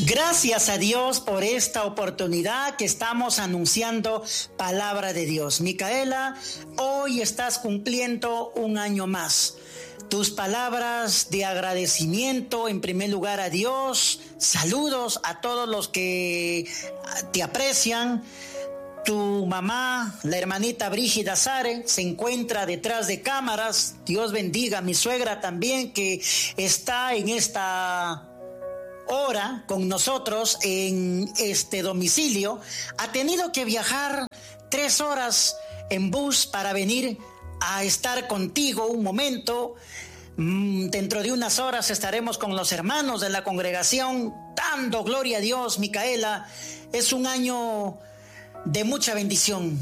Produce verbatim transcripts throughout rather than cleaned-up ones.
Gracias a Dios por esta oportunidad que estamos anunciando palabra de Dios. Micaela, hoy estás cumpliendo un año más. Tus palabras de agradecimiento en primer lugar a Dios, saludos a todos los que te aprecian. Tu mamá, la hermanita Brígida Sare, se encuentra detrás de cámaras. Dios bendiga a mi suegra también, que está en esta hora con nosotros en este domicilio. Ha tenido que viajar tres horas en bus para venir a estar contigo un momento. Dentro de unas horas estaremos con los hermanos de la congregación dando gloria a Dios. Micaela, es un año de mucha bendición.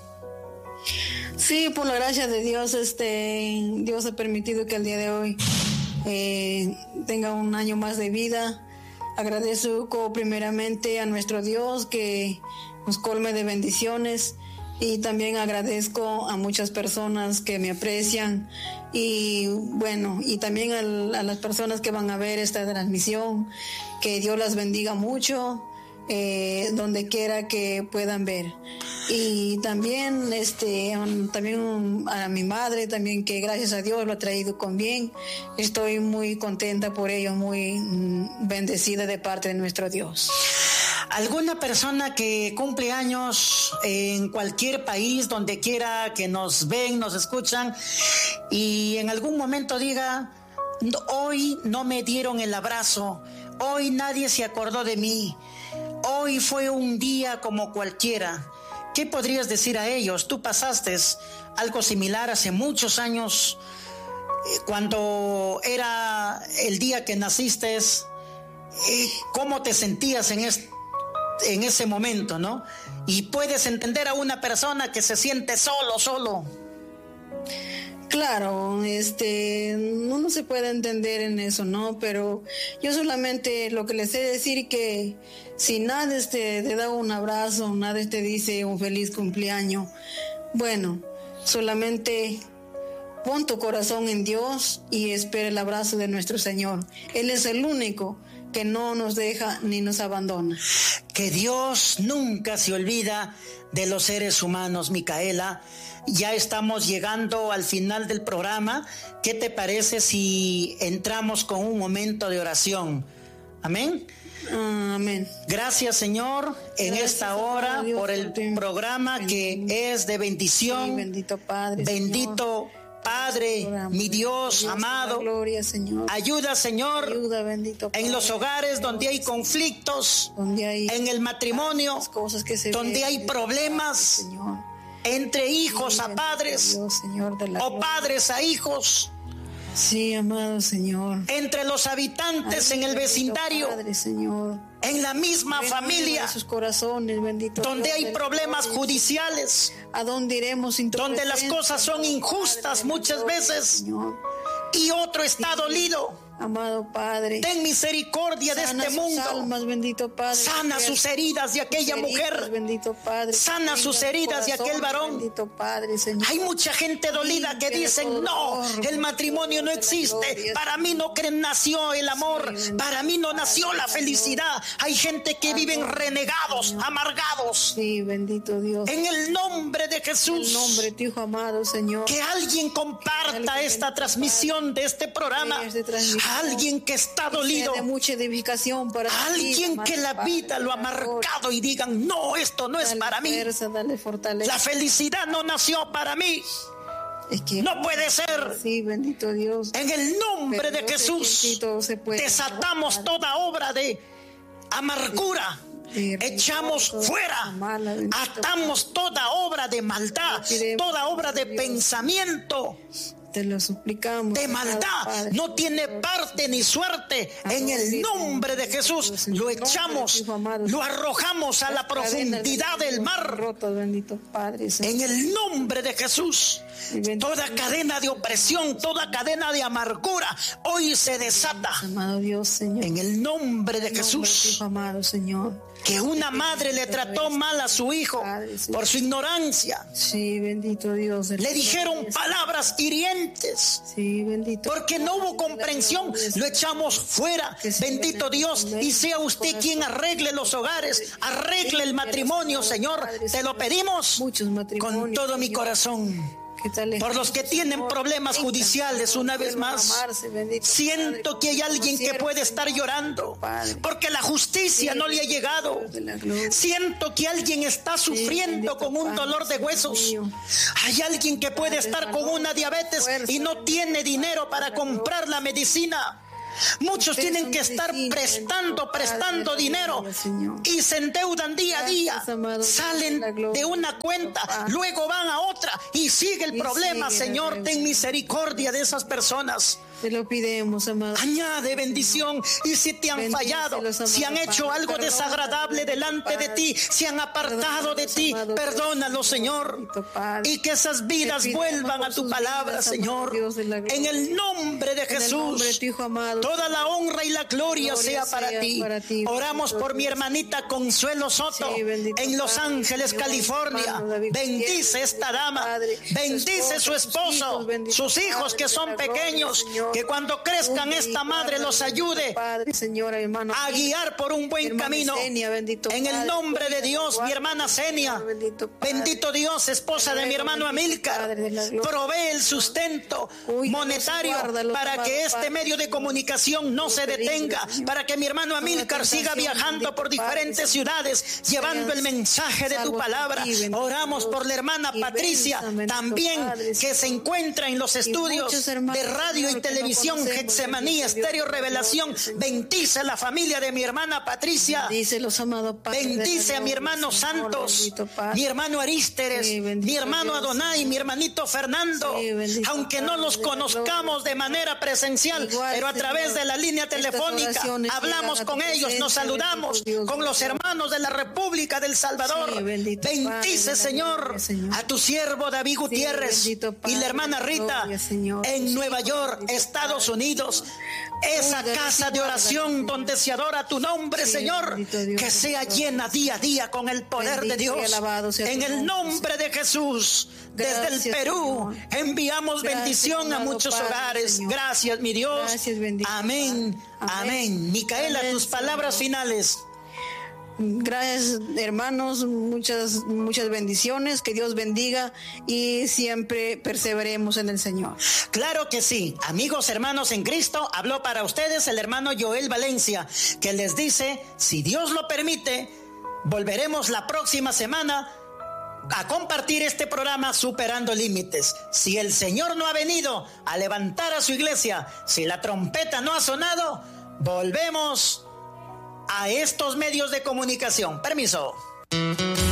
Sí, por la gracia de Dios, este, Dios ha permitido que el día de hoy eh, tenga un año más de vida. Agradezco primeramente a nuestro Dios que nos colme de bendiciones, y también agradezco a muchas personas que me aprecian, y bueno, y también a, a las personas que van a ver esta transmisión, que Dios las bendiga mucho. Eh, donde quiera que puedan ver. Y también este um, también um, a mi madre también, que gracias a Dios lo ha traído con bien. Estoy muy contenta por ello, muy um, bendecida de parte de nuestro Dios. ¿Alguna persona que cumple años en cualquier país, donde quiera que nos ven, nos escuchan, y en algún momento diga: hoy no me dieron el abrazo, hoy nadie se acordó de mí, hoy fue un día como cualquiera? ¿Qué podrías decir a ellos? Tú pasaste algo similar hace muchos años, cuando era el día que naciste. ¿Cómo te sentías en, es, en ese momento, no? Y puedes entender a una persona que se siente solo, solo. Claro, este, no se puede entender en eso, ¿no? Pero yo solamente lo que les sé decir, que si nadie te, te da un abrazo, nadie te dice un feliz cumpleaños, bueno, solamente pon tu corazón en Dios y espera el abrazo de nuestro Señor. Él es el único que no nos deja ni nos abandona. Que Dios nunca se olvida de los seres humanos, Micaela. Ya estamos llegando al final del programa. ¿Qué te parece si entramos con un momento de oración? Amén. Uh, amén. Gracias, Señor, en Gracias, esta hora Dios, por el por programa que es de bendición. Sí, bendito Padre. Bendito Señor. Padre, mi Dios, Dios amado, gloria, Señor. Ayuda, Señor, ayuda, bendito Padre, en los hogares Dios, donde hay conflictos, donde hay en el matrimonio, cosas que se donde ven, hay problemas, Padre, Señor, entre hijos sí, a padres, Dios, Señor, de la o padres a hijos. Sí, amado Señor. Entre los habitantes Ay, en el vecindario, Padre, Señor, en la misma Ven familia, sus corazones, bendito donde Dios, hay problemas Padre, judiciales, a dónde iremos, donde las cosas son injustas Padre, muchas Dios, veces, Señor, y otro está sí, dolido. Amado Padre, ten misericordia de este mundo. Almas, bendito Padre, sana sus heridas de aquella heridas, mujer, bendito Padre, sana sus heridas de aquel varón. Bendito Padre, Señor. Hay mucha gente dolida sí, que dicen: no, el matrimonio no existe, para mí no nació el amor, sí, para mí no nació la felicidad. Hay gente que viven renegados, Señor, amargados. Sí, bendito Dios. En el nombre de Jesús, en el nombre de tu Hijo amado, Señor, que alguien comparta alguien esta transmisión Padre, de este programa. Alguien que está dolido, de mucha edificación para alguien vida, que la vida Padre, lo ha marcado y digan: no, esto no es dale para fuerza, mí, dale fortaleza. La felicidad no nació para mí, es que no puede ser. Sí, bendito Dios. En el nombre Pero de Jesús desatamos toda obra de amargura, sí, echamos fuera, mala, atamos toda obra de maldad, toda obra de Dios, pensamiento te lo suplicamos, de maldad, Padre, no tiene parte ni suerte. En el nombre de Jesús lo echamos, lo arrojamos a la profundidad del mar. En el nombre de Jesús, toda cadena de opresión, toda cadena de amargura hoy se desata. En el nombre de Jesús. Que una madre le trató mal a su hijo por su ignorancia. Sí, bendito Dios. Le dijeron palabras hirientes creyentes. Sí, bendito. Porque no hubo comprensión, lo echamos fuera. Bendito Dios, y sea usted quien arregle los hogares, arregle el matrimonio, Señor. Te lo pedimos con todo mi corazón. Por los que tienen problemas judiciales, una vez más, siento que hay alguien que puede estar llorando porque la justicia no le ha llegado. Siento que alguien está sufriendo con un dolor de huesos. Hay alguien que puede estar con una diabetes y no tiene dinero para comprar la medicina. Muchos tienen que estar prestando, prestando dinero y se endeudan día a día. Salen de una cuenta, luego van a otra y sigue el problema. Señor, ten misericordia de esas personas. Te lo pidemos, amado. Añade bendición. Y si te han fallado, si han hecho algo desagradable delante de ti, si han apartado de ti, perdónalo, Señor. Y que esas vidas vuelvan a tu palabra, Señor. En el nombre de Jesús, toda la honra y la gloria sea para ti. Oramos por mi hermanita Consuelo Soto en Los Ángeles, California. Bendice esta dama. Bendice su esposo, sus hijos que son pequeños. Que cuando crezcan esta madre los ayude a guiar por un buen camino. En el nombre de Dios, mi hermana Senia, bendito Dios, esposa de mi hermano Amílcar, provee el sustento monetario para que este medio de comunicación no se detenga, para que mi hermano Amílcar siga viajando por diferentes ciudades llevando el mensaje de tu palabra. Oramos por la hermana Patricia también, que se encuentra en los estudios de radio y televisión Televisión Getsemaní, Estéreo Revelación. Bendice a la familia de mi hermana Patricia. Bendice a mi hermano Santos, mi hermano Arísteres, mi hermano Adonai, mi hermanito Fernando. Aunque no los conozcamos de manera presencial, pero a través de la línea telefónica hablamos con ellos, nos saludamos con los hermanos de la República del Salvador. Bendice, Señor, a tu siervo David Gutiérrez y la hermana Rita en Nueva York, Estados Unidos, esa casa de oración donde se adora tu nombre, Señor, que sea llena día a día con el poder de Dios. En el nombre de Jesús, desde el Perú, enviamos bendición a muchos hogares. Gracias, mi Dios. Amén, amén. Micaela, tus palabras finales. Gracias, hermanos, muchas muchas bendiciones, que Dios bendiga y siempre perseveremos en el Señor. Claro que sí, amigos, hermanos en Cristo, habló para ustedes el hermano Joel Valencia, que les dice, si Dios lo permite, volveremos la próxima semana a compartir este programa Superando Límites. Si el Señor no ha venido a levantar a su iglesia, si la trompeta no ha sonado, volvemos a estos medios de comunicación. Permiso.